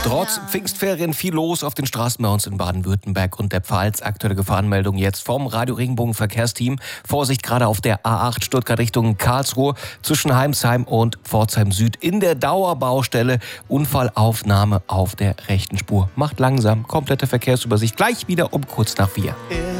Trotz Pfingstferien viel los auf den Straßen bei uns in Baden-Württemberg und der Pfalz. Aktuelle Gefahrenmeldung jetzt vom Radio Regenbogen Verkehrsteam. Vorsicht gerade auf der A8 Stuttgart Richtung Karlsruhe zwischen Heimsheim und Pforzheim Süd in der Dauerbaustelle. Unfallaufnahme auf der rechten Spur. Macht langsam, komplette Verkehrsübersicht. Gleich wieder um kurz nach 4.